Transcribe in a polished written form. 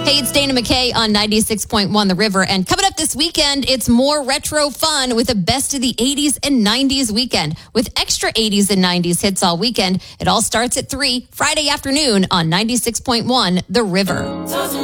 Hey, it's Dana McKay on 96.1 The River. And coming up this weekend, it's more retro fun with a best of the 80s and 90s weekend. With extra 80s and 90s hits all weekend. It all starts at 3 Friday afternoon on 96.1 The River.